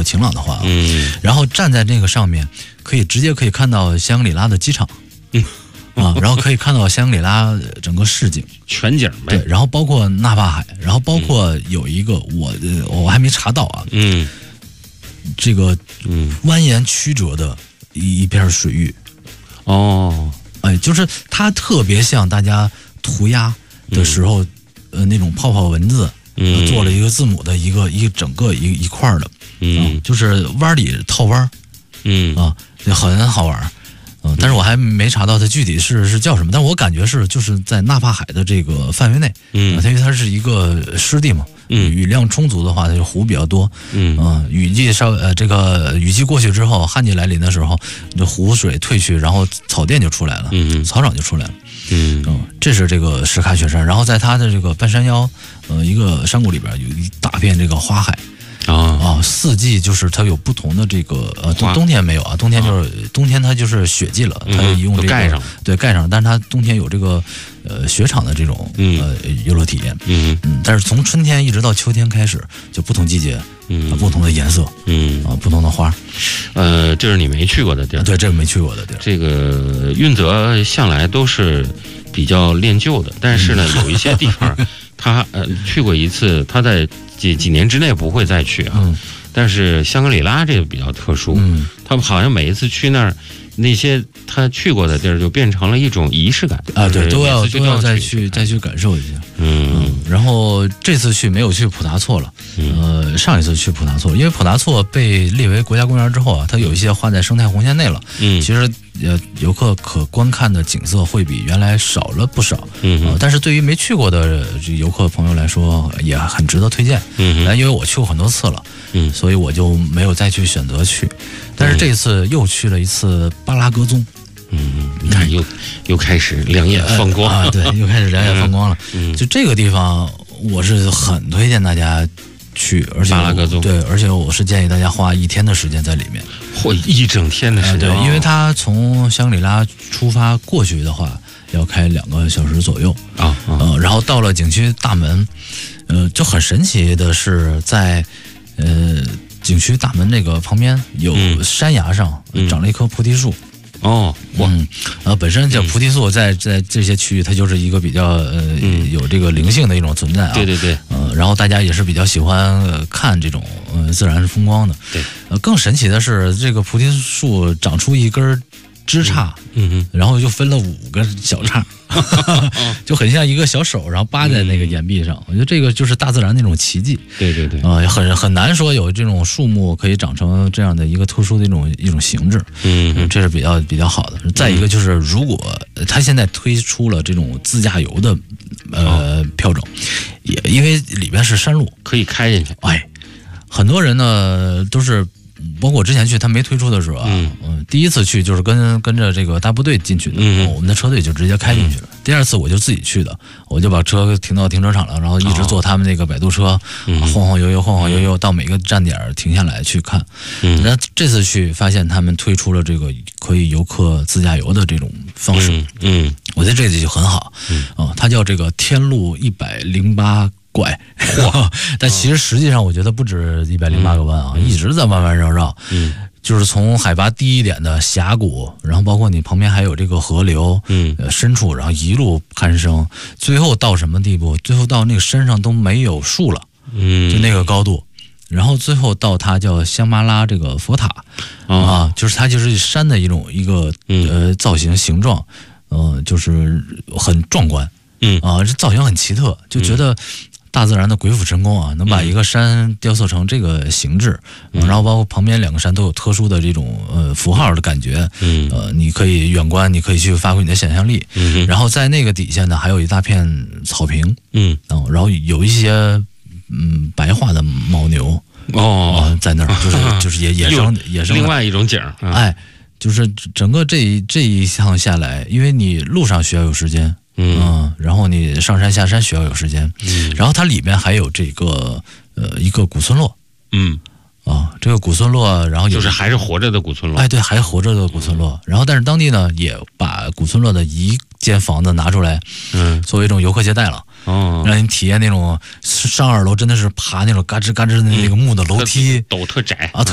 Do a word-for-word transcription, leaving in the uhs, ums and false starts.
晴朗的话啊， 嗯， 然后站在那个上面，可以直接可以看到香格里拉的机场， 嗯啊，然后可以看到香格里拉整个市景全景呗， 对，然后包括纳帕海，然后包括有一个我呃我还没查到啊， 嗯， 这个嗯蜿蜒曲折的一一片水域， 哦， 哎，就是它特别像大家涂鸦的时候，嗯、呃那种泡泡文字。 嗯， 做了一个字母的一个一个整个一一块的， 嗯、 啊，就是弯里套弯， 嗯啊，很好玩，嗯，但是我还没查到它具体是是叫什么，但我感觉是就是在纳帕海的这个范围内， 嗯， 啊、因为它是一个湿地嘛， 嗯， 雨量充足的话，它就湖比较多， 嗯， 啊，雨季稍呃这个雨季过去之后，旱季来临的时候，这湖水退去，然后草甸就出来了， 嗯， 草长就出来了。 嗯嗯，这是这个什喀雪山，然后在它的这个半山腰，呃，一个山谷里边有一大片这个花海， 啊啊，四季就是它有不同的这个呃，冬冬天没有啊，冬天就是、啊、冬天它就是雪季了，它用这个、 嗯、盖上， 对盖上，但是它冬天有这个呃雪场的这种、 嗯、 呃游乐体验， 嗯嗯，但是从春天一直到秋天开始，就不同季节， 嗯， 啊、不同的颜色， 嗯啊，不同的花， 呃，这是你没去过的地儿， 对，这是没去过的地儿。 这个运泽向来都是比较恋旧的，但是呢，有一些地方他呃去过一次，他在几几年之内不会再去啊。 嗯、 但是香格里拉这个比较特殊， 嗯， 他好像每一次去那儿，那些他去过的地儿就变成了一种仪式感啊，对，都要都要再去再去感受一下。 嗯, 嗯，然后这次去没有去普达措了， 嗯、 呃，上一次去普达措，因为普达措被列为国家公园之后啊，它有一些划在生态红线内了， 嗯， 其实呃游客可观看的景色会比原来少了不少， 嗯、 呃，但是对于没去过的游客朋友来说也很值得推荐， 嗯， 因为我去过很多次了， 嗯， 所以我就没有再去选择去，但是这次又去了一次巴拉格宗。 嗯，你看又又开始两眼放光、 呃、啊！对，又开始两眼放光了。 嗯， 就这个地方，我是很推荐大家去，而且巴拉格宗对，而且我是建议大家花一天的时间在里面， 或一整天的时间、 呃。对，因为它从香格里拉出发过去的话，要开两个小时左右啊。 呃，然后到了景区大门，呃，就很神奇的是在呃景区大门那个旁边有山崖上、嗯、长了一棵菩提树。 哦， 嗯，呃，本身叫菩提树在在这些区域，它就是一个比较呃、嗯、有这个灵性的一种存在啊。 对对对， 呃，然后大家也是比较喜欢、呃、看这种呃自然风光的。 对， 呃，更神奇的是，这个菩提树长出一根枝杈， 嗯嗯， 然后就分了五个小杈，就很像一个小手，然后扒在那个岩壁上。我觉得这个就是大自然那种奇迹。 对对对， 啊、呃，很很难说有这种树木可以长成这样的一个特殊的一种一种形制。 嗯, 嗯， 这是比较比较好的。再一个就是，如果他现在推出了这种自驾游的呃、哦、票种，也因为里边是山路， 可以开进去。 哎，很多人呢都是。包括我之前去他没推出的时候啊，嗯，呃、第一次去就是跟跟着这个大部队进去的， 嗯， 我们的车队就直接开进去了。嗯、第二次我就自己去的，我就把车停到停车场了，然后一直坐他们那个摆渡车， 嗯、 晃晃悠悠，晃晃悠悠到每个站点停下来去看。 嗯， 那这次去发现他们推出了这个可以游客自驾游的这种方式， 嗯，嗯我觉得这就很好， 嗯， 啊、呃，它叫这个天路一百零八。拐，但其实实际上我觉得不止一百零八个弯啊， 嗯、 一直在弯弯绕绕。 嗯， 就是从海拔低一点的峡谷，然后包括你旁边还有这个河流， 嗯， 呃，深处，然后一路攀升，最后到什么地步？最后到那个山上都没有树了， 嗯， 就那个高度。然后最后到它叫香巴拉这个佛塔、 哦、 啊，就是它就是山的一种一个呃造型形状，呃，就是很壮观， 嗯啊，这造型很奇特，就觉得。大自然的鬼斧神工啊，能把一个山雕塑成这个形制， 嗯呃、然后包括旁边两个山都有特殊的这种呃符号的感觉， 嗯， 呃，你可以远观，你可以去发挥你的想象力， 嗯， 然后在那个底下呢，还有一大片草坪， 嗯， 哦，然后有一些嗯白化的牦牛哦、 呃，在那儿就是就是野野生野生另外一种景、 啊，哎，就是整个这一这一趟下来，因为你路上需要有时间。 嗯, 嗯，然后你上山下山需要有时间， 嗯， 然后它里面还有这个呃一个古村落， 嗯， 啊，这个古村落，然后就是还是活着的古村落， 哎，对，还活着的古村落，然后但是当地呢也把古村落的一间房子拿出来， 嗯， 作为一种游客接待了， 哦， 让你体验那种上二楼真的是爬那种嘎吱嘎吱的那个木的楼梯， 陡特窄啊。